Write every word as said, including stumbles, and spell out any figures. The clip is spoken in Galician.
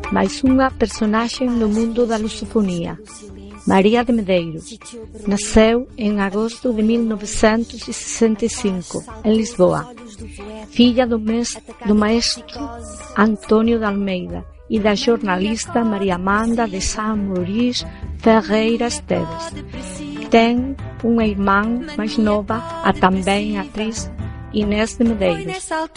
máis unha personaxe no mundo da lusofonía. María de Medeiros naceu en agosto de mil novecentos e sesenta e cinco en Lisboa, filla do, mes, do maestro Antonio de Almeida e da jornalista María Amanda de San Maurice Ferreira Esteves. Ten unha irmán máis nova, a tamén atriz Inés de Medeiros.